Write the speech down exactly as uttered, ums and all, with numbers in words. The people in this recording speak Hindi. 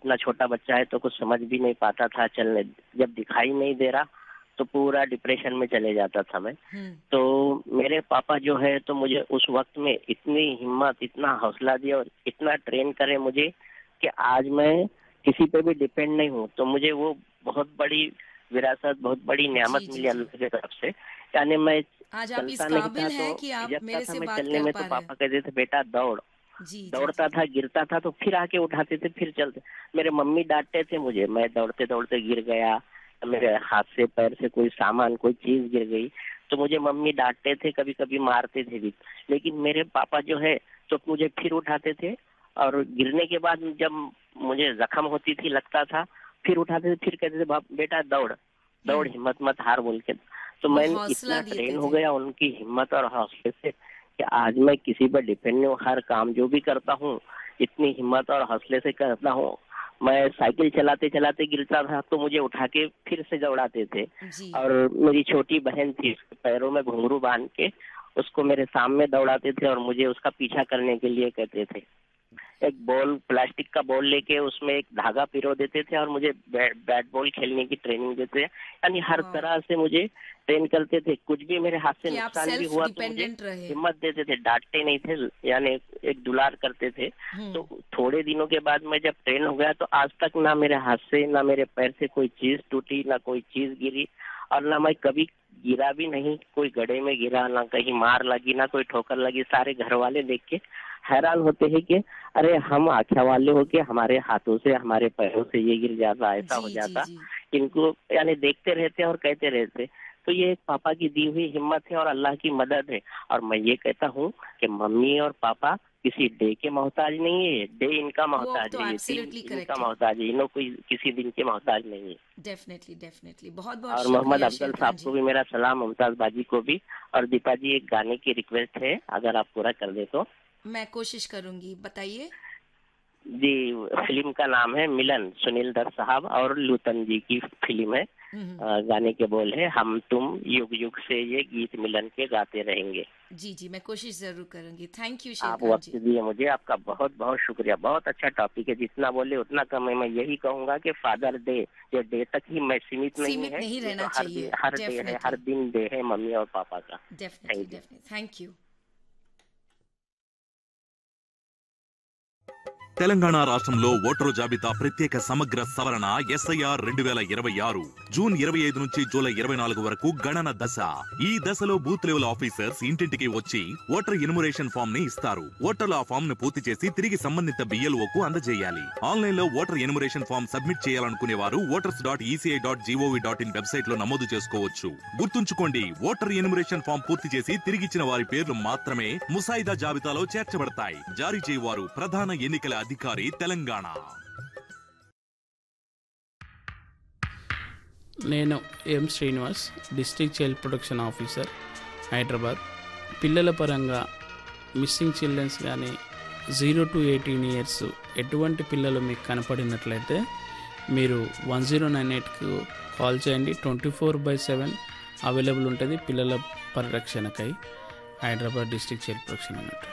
इतना छोटा बच्चा है तो कुछ समझ भी नहीं पाता था चलने, जब दिखाई नहीं दे रहा तो पूरा डिप्रेशन में चले जाता था मैं। तो मेरे पापा जो है तो मुझे उस वक्त में इतनी हिम्मत, इतना हौसला दिया और इतना ट्रेन करे मुझे कि आज मैं किसी पे भी डिपेंड नहीं हूँ। तो मुझे वो बहुत बड़ी विरासत, बहुत बड़ी जी, नियामत जी, मिली जी। अल्लाह की तरफ से। यानी मैं आज आप इस चलता नहीं था काबिल तो हैं कि आप झिझकता मेरे था से मैं बात चलने कर में, पा तो रहे हैं। पापा कहते थे बेटा दौड़। जी, जी, दौड़ता जी। था, गिरता था तो फिर आके उठाते थे, फिर चलते। मेरे मम्मी डांटते थे मुझे, मैं दौड़ते दौड़ते गिर गया, मेरे हाथ से पैर से कोई सामान, कोई चीज गिर गई तो मुझे मम्मी डांटते थे, कभी कभी मारते थे भी। लेकिन मेरे पापा जो है तो मुझे फिर उठाते थे, और गिरने के बाद जब मुझे जख्म होती थी, लगता था, फिर उठाते थे, फिर कहते थे बाप बेटा दौड़ दौड़, हुँ, हिम्मत मत हार बोल के। तो वो मैं हौसला इतना देते ट्रेन हो थे। गया उनकी हिम्मत और हौसले से कि आज मैं किसी पर डिपेंड नहीं हूँ। हर काम जो भी करता हूँ इतनी हिम्मत और हौसले से करता हूँ। मैं साइकिल चलाते चलाते गिरता था तो मुझे उठा के फिर से दौड़ाते थे। जी। और मेरी छोटी बहन थी, उसके पैरों में घुंघरू बांध के उसको मेरे सामने दौड़ाते थे और मुझे उसका पीछा करने के लिए कहते थे। एक बॉल, प्लास्टिक का बॉल लेके उसमें एक धागा पिरो देते थे और मुझे बैट बैट बॉल खेलने की ट्रेनिंग देते थे। यानी हर वाओ! तरह से मुझे ट्रेन करते थे। कुछ भी मेरे हाथ से कि आप नुकसान भी सेल्फ हुआ तो मुझे डिपेंडेंट रहे। हिम्मत देते थे, डांटते नहीं थे, यानी एक दुलार करते थे। हुँ, तो थोड़े दिनों के बाद मैं जब ट्रेन हो गया तो आज तक ना मेरे हाथ से ना मेरे पैर से कोई चीज टूटी, ना कोई चीज गिरी, और ना मैं कभी गिरा भी नहीं, कोई गड्ढे में गिरा, ना कहीं मार लगी, ना कोई ठोकर लगी। सारे घर वाले देख के हैरान होते हैं कि अरे हम आँखें वाले हो के हमारे हाथों से, हमारे पैरों से ये गिर जाता, ऐसा जी, हो जी, जाता। जी। इनको यानी देखते रहते और कहते रहते। तो ये एक पापा की दी हुई हिम्मत है और अल्लाह की मदद है। और मैं ये कहता हूँ कि मम्मी और पापा किसी डे के मोहताज नहीं है, डे इनका वो मोहताज तो है, ये दिन एब्सोल्युटली इनका करेक्ट है। मोहताज है, इन्हों कोई किसी दिन के मोहताज नहीं है। Definitely, definitely. बहुत-बहुत और मोहम्मद शुक्रिया अफजल शेरखान साहब को जी। भी मेरा सलाम, मुमताज बाजी को भी। और दीपा जी, एक गाने की रिक्वेस्ट है, अगर आप पूरा कर दे तो। मैं कोशिश करूँगी, बताइए? जी, फिल्म का नाम है मिलन, सुनील दत्त साहब और लूतन जी की फिल्म है। हुँ, हुँ। अ, गाने के बोल है, हम तुम युग युग से ये गीत मिलन के गाते रहेंगे। जी, जी, मैं कोशिश ज़रूर करूँगी। थैंक यू आप शेरखान वक्त जी। दिए मुझे, आपका बहुत बहुत शुक्रिया। बहुत अच्छा टॉपिक है, जितना बोले उतना कम है। मैं यही कहूंगा कि फादर डे, ये डे तक ही मैं सीमित नहीं सीमित है, नहीं ये रहना तो हर दिन, चाहिए। हर डे है, हर डेफिनिटली, दिन डे है मम्मी और पापा का। Definitely, thank you. Definitely. Thank you. Telangana రాష్ట్రంలో ఓటరు జాబితా ప్రత్యేక సమగ్ర సవరణ ఎస్ఐఆర్ రెండు వేల ఇరవై ఆరు జూన్ ఇరవై ఐదు నుంచి జూలై ఇరవై నాలుగు వరకు గణన దశ. ఈ దశలో బూత్ లెవెల్ ఆఫీసర్స్ ఇంటింటికి వచ్చి ఓటర్ ఇన్మురేషన్ ఫామ్ ని ఇస్తారు. ఓటర్లు ఆ ఫామ్ ను పూర్తి చేసి తిరిగి సంబంధిత బిఎల్ఓ కు అందజేయాలి. ఆన్లైన్ లో ఓటర్ ఇన్మురేషన్ ఫామ్ సబ్మిట్ చేయాలనుకునే వారు voters dot ECI dot GOV dot in website లో నమోదు చేసుకోవచ్చు. గుర్తుంచుకోండి, ఓటర్ ఇన్మురేషన్ ఫామ్ పూర్తి చేసి తిరిగిచ్చిన వారి పేర్లు మాత్రమే ముసాయిదా జాబితాలో చేర్చబడతాయి. జారీ చేయవారు ప్రధాన ఎన్నికల అధికారి తెలంగాణ. నేను ఎం Srinivas, district child protection officer, Hyderabad. పిల్లల పరంగా మిస్సింగ్ చిల్డ్రన్స్ కానీ జీరో టు ఎయిటీన్ ఇయర్స్ ఎటువంటి పిల్లలు మీకు కనపడినట్లయితే మీరు వన్ జీరో నైన్ ఎయిట్కు కాల్ చేయండి. Twenty four by seven available ఉంటుంది పిల్లల పరిరక్షణకై. హైదరాబాద్ డిస్ట్రిక్ట్ చైల్డ్ ప్రొటెక్షన్ అన్నట్టు.